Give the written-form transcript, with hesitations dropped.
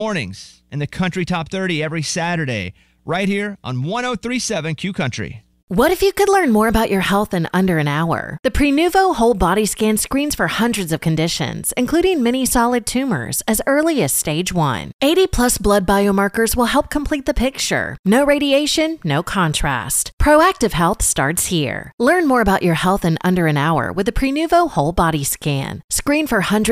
mornings in the Country Top 30 every Saturday, right here on 1037 Q Country. What if you could learn more about your health in under an hour? The Prenuvo Whole Body Scan screens for hundreds of conditions, including many solid tumors, as early as stage 1. 80-plus blood biomarkers will help complete the picture. No radiation, no contrast. Proactive health starts here. Learn more about your health in under an hour with the Prenuvo Whole Body Scan. Screen for hundreds